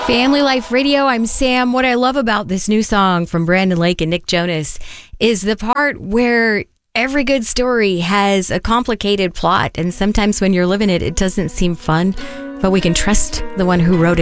Family Life Radio, I'm Sam. What I love about this new song from Brandon Lake and Nick Jonas is the part where every good story has a complicated plot, and sometimes when you're living it, it doesn't seem fun, but we can trust the one who wrote it.